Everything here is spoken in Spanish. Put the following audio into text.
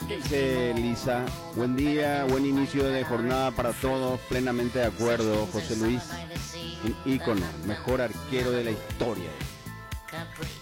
¿Qué dice Lisa? Buen día, buen inicio de jornada para todos, plenamente de acuerdo. José Luis, un ícono, mejor arquero de la historia.